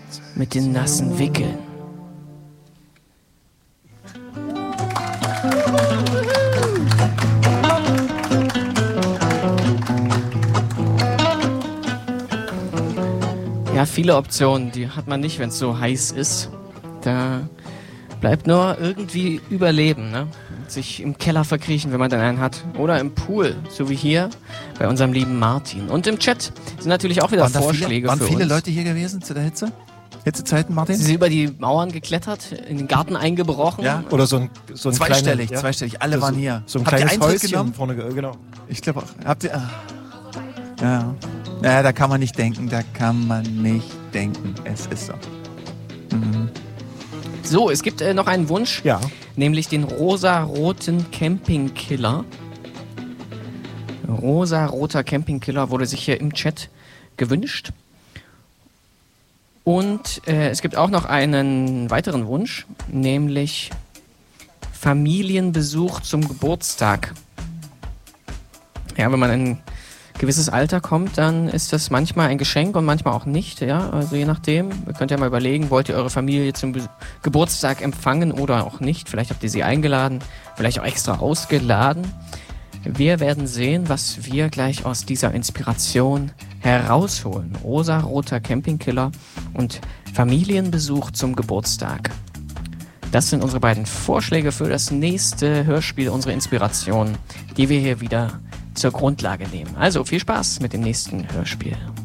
mit den nassen Wickeln. Ja, viele Optionen, die hat man nicht, wenn es so heiß ist. Da bleibt nur irgendwie überleben, ne? Sich im Keller verkriechen, wenn man dann einen hat. Oder im Pool, so wie hier bei unserem lieben Martin. Und im Chat sind natürlich auch wieder Vorschläge für uns. Waren viele Leute hier gewesen zu der Hitze? Hitzezeiten, Martin? Sie sind über die Mauern geklettert, in den Garten eingebrochen. Ja. Oder so ein zweistellig, zweistellig. Alle waren hier. So ein Habt ihr kleines Eintritt Häuschen genommen? vorne, genau. Ich glaube auch. Habt ihr... Ja. Ja, da kann man nicht denken. Es ist so. Mhm. So, es gibt noch einen Wunsch, Ja. nämlich den rosa-roten Campingkiller. Rosa-roter Campingkiller wurde sich hier im Chat gewünscht. Und es gibt auch noch einen weiteren Wunsch, nämlich Familienbesuch zum Geburtstag. Ja, wenn man in ein gewisses Alter kommt, dann ist das manchmal ein Geschenk und manchmal auch nicht. Ja, also je nachdem. Ihr könnt ja mal überlegen, wollt ihr eure Familie zum Geburtstag empfangen oder auch nicht? Vielleicht habt ihr sie eingeladen, vielleicht auch extra ausgeladen. Wir werden sehen, was wir gleich aus dieser Inspiration herausholen. Rosa-roter Campingkiller und Familienbesuch zum Geburtstag. Das sind unsere beiden Vorschläge für das nächste Hörspiel, unsere Inspiration, die wir hier wieder zur Grundlage nehmen. Also viel Spaß mit dem nächsten Hörspiel.